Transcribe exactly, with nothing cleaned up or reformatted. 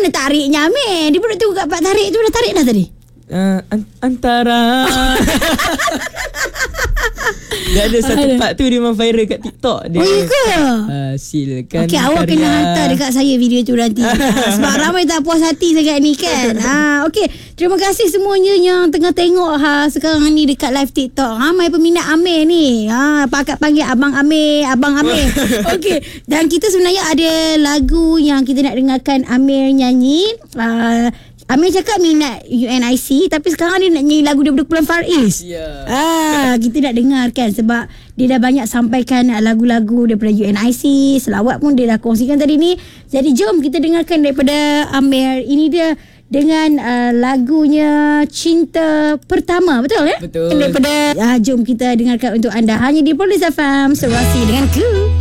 mana tariknya Amir? Dia pun tunggu kat part tarik tu. Dah tarik dah tadi? Uh, antara dia ada satu part tu dia memang viral kat TikTok dia. Oh iya ke? Uh, silakan. Okey, awak kena hantar dekat saya video tu nanti. ha, sebab ramai tak puas hati sangat ni kan. Ha, okey, terima kasih semuanya yang tengah tengok ha sekarang ni dekat live TikTok. Ramai peminat Amir ni. Ha, pakat panggil Abang Amir, Abang Amir. Okey, dan kita sebenarnya ada lagu yang kita nak dengarkan Amir nyanyi. Uh, Amir cakap minat U N I C, tapi sekarang dia nak nyanyi lagu daripada Kumpulan Far East. Ya. Ah, kita nak dengarkan sebab dia dah banyak sampaikan lagu-lagu daripada U N I C, selawat pun dia dah kongsikan tadi ni. Jadi jom kita dengarkan daripada Amir. Ini dia dengan uh, lagunya Cinta Pertama, betul ya? Betul. Daripada uh, jom kita dengarkan untuk anda hanya di Police F M, Serasi dengan Ku.